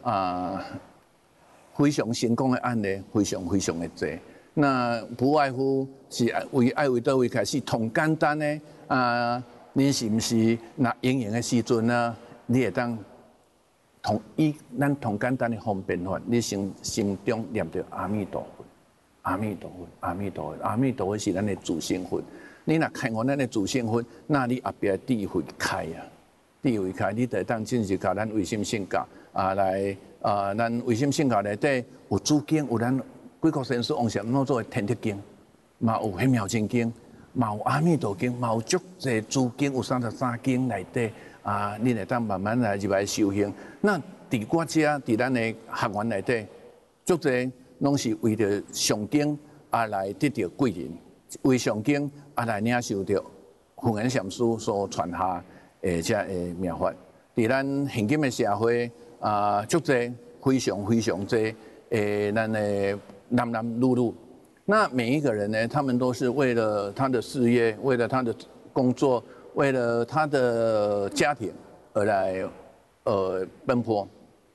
非常成功的案例，非常的多。那不外乎是爱为倒位开始，同简单的你是不是那营营的时阵啊？你会当咱同简单的方便法，你心中念着阿弥陀佛，阿弥陀佛，阿弥陀佛，阿弥陀佛是咱的自性佛。你若看我咱的自性佛，那你后边智慧开啊，智慧开，你就当真是教咱唯心性教咱唯心性教内底有主经，有咱贵国先师王禅老祖的天地经，嘛有迄妙真经，嘛有阿弥陀经，嘛有足侪主经，有33经内底你会当慢慢来入来修行。那伫我遮，伫咱的学院内底，足侪拢是为着上经来得到贵人，为上经来领受到弘源禅师所传下的遮的妙法。伫咱现今的社会足侪非常侪咱的男女，那每一个人呢，他们都是为了他的事业，为了他的工作，为了他的家庭而来奔波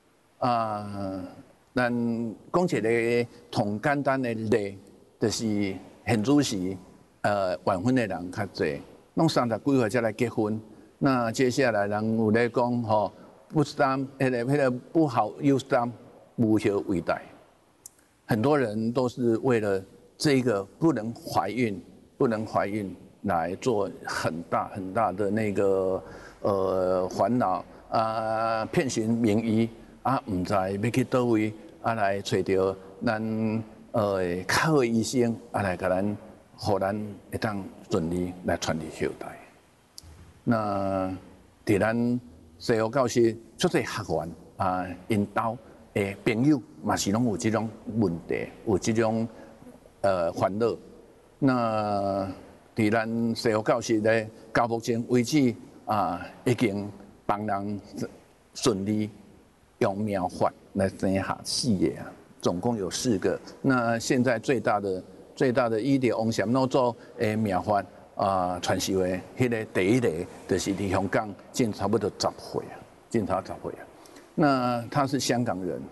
咱讲一个同简单的例，就是现主时晚婚的人较侪，拢30几岁才来结婚。那接下来人有咧讲不担迄个不好又担无何为大。很多人都是为了这个不能怀孕来做很大的那个烦恼遍寻名医唔知要去倒位来找到咱较好的医生来甲咱，互咱会当顺利来传递后代。那伫咱西湖教室出侪学员因兜的朋友嘛是拢有这种问题，有这种烦恼。那伫咱西湖教室咧，到目前为止已经帮人顺利用妙法来生下4个总共有4个。那现在最大的医疗王禅老祖的妙法传授的迄个第一个，就是伫香港近差不多10岁那他是香港人，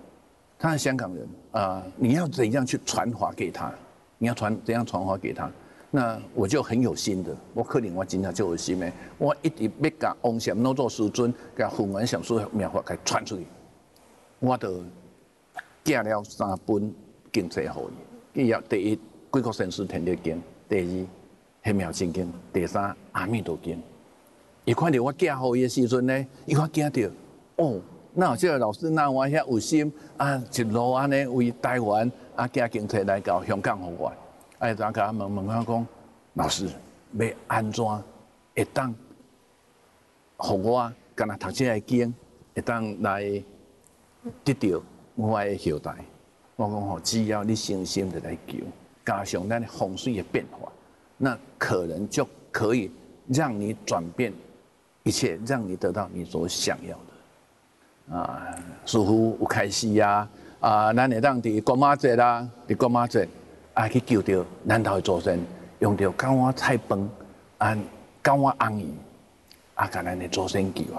你要怎样去传法给他？你要怎样传法给他？那我就很有心的，我可能我真正就有心的，我一直要甲王禅老祖师尊、甲弘源禅师妙法给传出去，我就寄了3本经册给伊。第一《贵国先师天地经》，第二《妙真经》，第3《阿弥陀经》。伊看到我寄给伊的时阵呢，伊看惊到那这个老师那我遐有心一路安尼为台湾寄经册来到香港互我。怎甲问我讲，老师要安怎会当互我敢若读这个经，会当来得到我的后代？我讲只要你诚心的来求，加上咱的风水的变化，那可能就可以让你转变一切，让你得到你所想要的。似乎有开始咱会当伫国妈节伫国妈节去求到咱头的祖先，用到九碗菜饭9碗红鱼甲咱的祖先求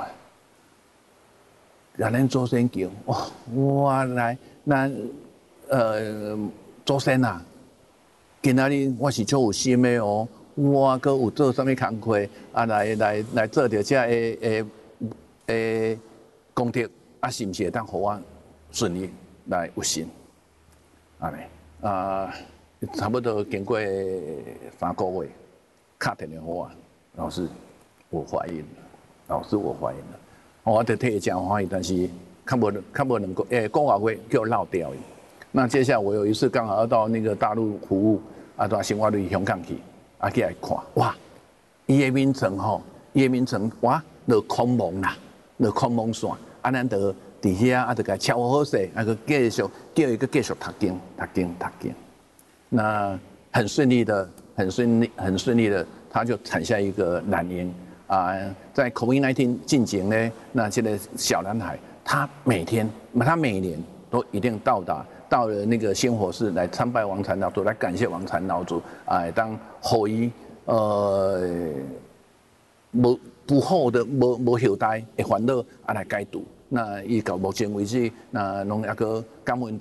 甲咱祖先求我来咱祖先今仔日我是足有心的我阁有做啥物工课来做着这个功德是毋是会当互我顺利来有心安尼差不多经过3个月，打电话给我，老师我怀孕了，我就替伊真欢喜，但是较无2个月叫落掉伊。那接下来我有一次刚好要到那个大陆服务到新华路香港去去来看，哇，伊的名称哇，落空蒙啦，落空蒙线，咱就伫遐就甲敲好势，个继续叫伊继续读经。那很顺利的，他就产下一个男婴在 COVID-19 进前呢，那这个小男孩，他每年都一定到了那个仙火寺来参拜王禅老祖，来感谢王禅老祖当后裔不好的无后代的烦恼来解除， 那伊到目前为止，那拢抑个感恩。